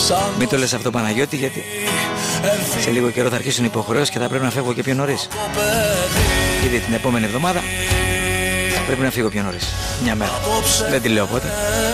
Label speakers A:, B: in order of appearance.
A: Μην το λες αυτό, Παναγιώτη, γιατί σε λίγο καιρό θα αρχίσουν οι υποχρεώσεις και θα πρέπει να φεύγω και πιο νωρίς. Ήδη την επόμενη εβδομάδα πρέπει να φύγω πιο νωρίς. Μια μέρα. Δεν τη λέω πότε.